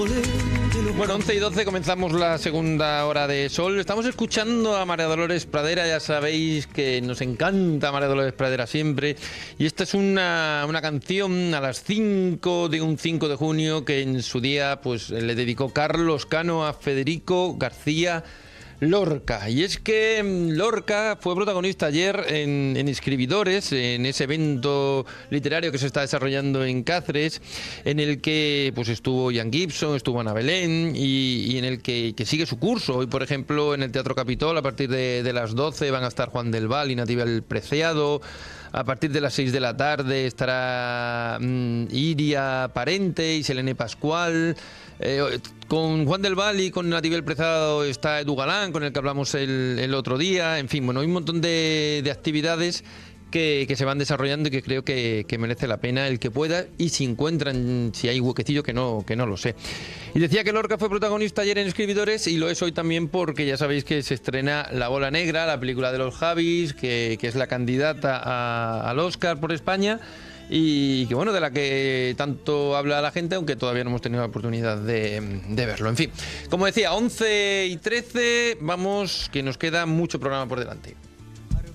Bueno, 11 y 12 comenzamos la segunda hora de Sol. Estamos escuchando a María Dolores Pradera, ya sabéis que nos encanta María Dolores Pradera siempre. Y esta es una canción a las 5 de un 5 de junio que en su día pues le dedicó Carlos Cano a Federico García Lorca. Y es que Lorca fue protagonista ayer en Escribidores, en ese evento literario que se está desarrollando en Cáceres, en el que pues estuvo Ian Gibson, estuvo Ana Belén y en el que sigue su curso. Hoy, por ejemplo, en el Teatro Capitol, a partir de las 12 van a estar Juan del Val y Natividad Preciado. A partir de las 6 de la tarde estará Iria Parente y Selene Pascual. Con Juan del Val y con Natividad Preciado está Edu Galán, con el que hablamos el otro día. En fin, bueno, hay un montón de actividades que se van desarrollando y que creo que merece la pena el que pueda, y si encuentran, si hay huequecillo, que no lo sé. Y decía que Lorca fue protagonista ayer en Escribidores, y lo es hoy también porque ya sabéis que se estrena La Bola Negra, la película de los Javis, que es la candidata al Oscar por España, y que bueno, de la que tanto habla la gente, aunque todavía no hemos tenido la oportunidad de verlo. En fin, como decía, 11 y 13, vamos, que nos queda mucho programa por delante.